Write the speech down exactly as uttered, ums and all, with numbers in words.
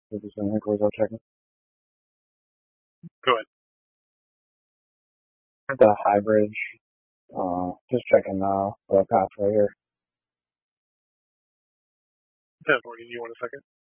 This is an inquiries I'm checking. Go ahead. The high bridge. Uh, just checking uh, the pathway here. ten forty, do you want a second?